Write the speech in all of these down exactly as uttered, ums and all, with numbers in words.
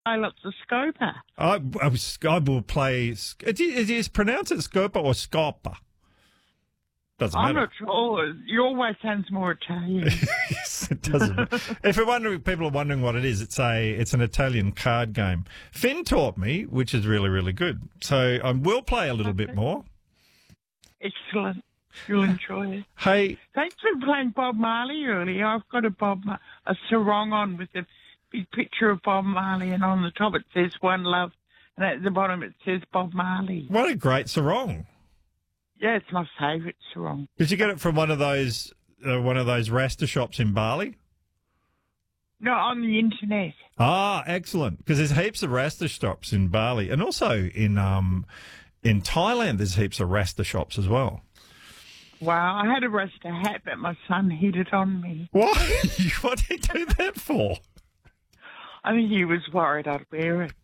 lots of Scopa. I, I, was, I will play. Is it, is it pronounce it Scopa or Scopa? Doesn't I'm matter. not sure. You always sounds more Italian. Yes, it doesn't. If you're wondering, people are wondering what it is. It's a it's an Italian card game. Finn taught me, which is really really good. So I will play a little bit more. Excellent. You'll enjoy it. Hey, thanks for playing Bob Marley earlier. I've got a Bob Mar- a sarong on with a big picture of Bob Marley, and on the top it says "One Love," and at the bottom it says Bob Marley. What a great sarong! Yeah, it's my favourite sarong. Did you get it from one of those uh, one of those Rasta shops in Bali? No, on the internet. Ah, excellent. Because there's heaps of Rasta shops in Bali, and also in um in Thailand. There's heaps of Rasta shops as well. Wow, I had a Rasta hat, but my son hid it on me. What? What did he do that for? I think he was worried I'd wear it.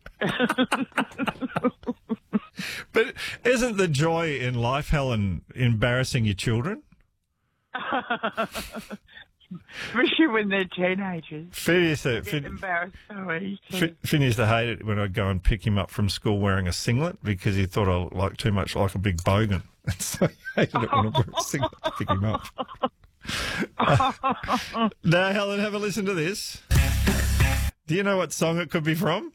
But isn't the joy in life, Helen, embarrassing your children? Especially when they're teenagers. Finn used to, Get Finn, embarrassed so easily. Finn, Finn used to hate it when I'd go and pick him up from school wearing a singlet because he thought I looked too much like a big bogan. And so he hated it when I wore a singlet to pick him up. uh, now, Helen, have a listen to this. Do you know what song it could be from?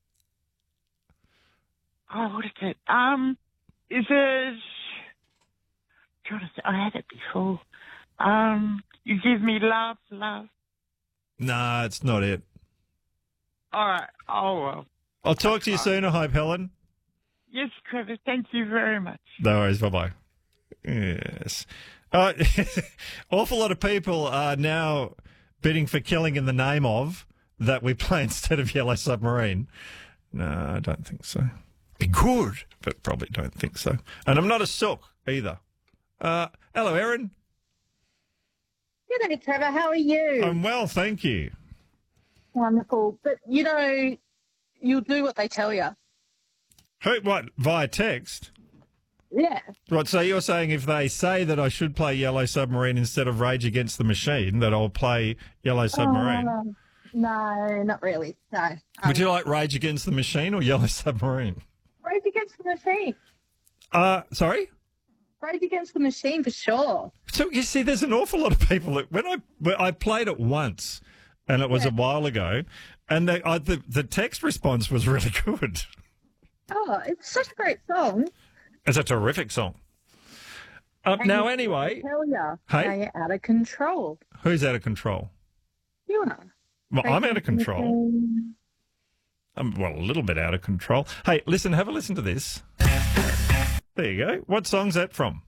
Oh, what is it? Um, is it... Trying to think, I had it before. Um, you give me love, love. Nah, it's not it. All right. Oh, well. I'll talk to you soon, I hope, Helen. Yes, Trevor. Thank you very much. No worries. Bye-bye. Yes. Uh, awful lot of people are now bidding for Killing in the Name of that we play instead of Yellow Submarine. No, I don't think so. Be good, but probably don't think so. And I'm not a sook either. Uh, hello, Erin. G'day, Trevor. How are you? I'm well, thank you. Wonderful. But, you know, you'll do what they tell you. Who, what, via text? Yeah. Right, so you're saying if they say that I should play Yellow Submarine instead of Rage Against the Machine, that I'll play Yellow Submarine? Um, no, not really. No. Um, Would you like Rage Against the Machine or Yellow Submarine? Rage Against the Machine. Uh, sorry? Rage Against the Machine for sure. So, you see, there's an awful lot of people that when I when I played it once, and it was yeah. a while ago, and they, I, the, the text response was really good. Oh, it's such a great song. It's a terrific song. Uh, now, anyway... Tell you, hey? you're out of control. Who's out of control? You are. Well, I'm out of control. I'm, well, a little bit out of control. Hey, listen, have a listen to this. There you go. What song's that from?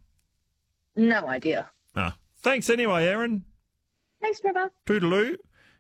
No idea. Ah, thanks anyway, Erin. Thanks, Trevor. Toodaloo.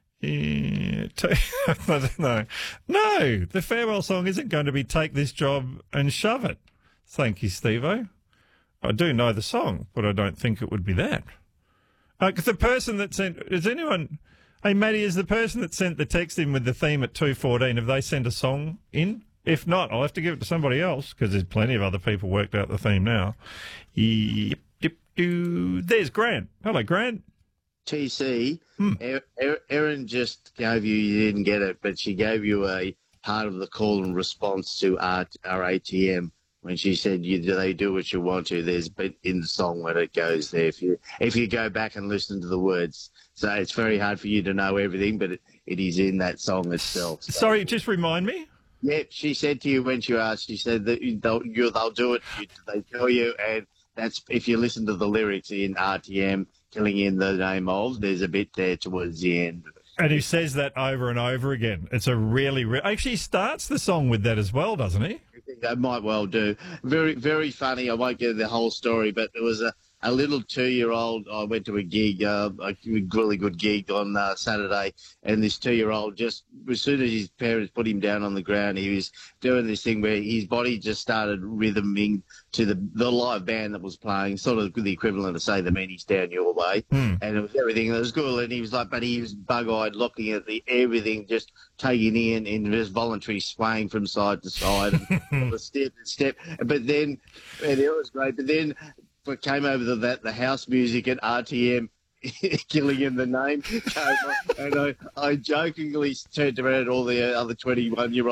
Yeah, t- no, no, the farewell song isn't going to be Take This Job and Shove It. Thank you, Steve-O. I do know the song, but I don't think it would be that. Because uh, the person that sent... Is anyone... Hey, Maddie, is the person that sent the text in with the theme at two fourteen, have they sent a song in? If not, I'll have to give it to somebody else, because there's plenty of other people worked out the theme now. Yep, yep, doo. There's Grant. Hello, Grant. T C, hmm. Erin just gave you, you didn't get it, but she gave you a part of the call and response to our, our A T M when she said, "You they do what you want to." There's bit in the song when it goes there. If you if you go back and listen to the words, so it's very hard for you to know everything, but it, it is in that song itself. So. Sorry, just remind me. Yeah, she said to you when she asked, she said that they'll you, they'll do it. You, they tell you, and that's if you listen to the lyrics in R T M. Killing in the Name of, there's a bit there towards the end. And he says that over and over again. It's a really, re- actually he starts the song with that as well, doesn't he? I think they might well do. Very, very funny. I won't get the whole story, but there was a, a little two-year-old. I went to a gig, uh, a really good gig on uh, Saturday, and this two-year-old just, as soon as his parents put him down on the ground, he was doing this thing where his body just started rhythming to the the live band that was playing, sort of the equivalent of, say, The Meanies Down Your Way, mm. and it was everything that was good, and he was like, but he was bug-eyed, looking at the everything, just taking in, and just voluntary swaying from side to side, and step to step, but then, and it was great, but then, but came over to that, the house music at R T M, killing in the name came on, and I, I jokingly turned around all the other twenty-one-year-olds